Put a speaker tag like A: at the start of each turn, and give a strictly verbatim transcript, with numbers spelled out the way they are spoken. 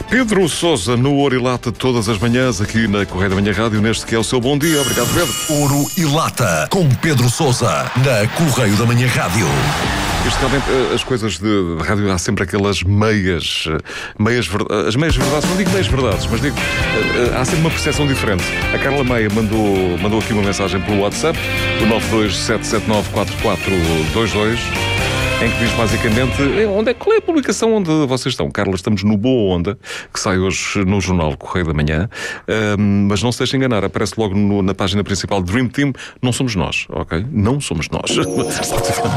A: Pedro Sousa no Ouro e Lata todas as manhãs aqui na Correio da Manhã Rádio, neste que é o seu bom dia. Obrigado, Pedro.
B: Ouro e Lata com Pedro Sousa na Correio da Manhã Rádio.
A: Isto realmente, as coisas de, de rádio, há sempre aquelas meias, meias verdades, as meias verdades, não digo meias verdades, mas digo, há sempre uma percepção diferente. A Carla Meia mandou, mandou aqui uma mensagem pelo WhatsApp, o nove dois sete sete nove quatro quatro dois dois, em que diz basicamente, onde é, qual é a publicação onde vocês estão? Carla, estamos no Boa Onda, que sai hoje no jornal Correio da Manhã, um, mas não se deixe enganar, aparece logo no, na página principal Dream Team, não somos nós, ok? Não somos nós.